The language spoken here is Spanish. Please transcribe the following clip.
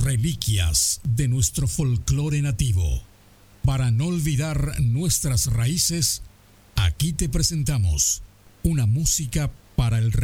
reliquias de nuestro folclore nativo. Para no olvidar nuestras raíces, aquí te presentamos una música para el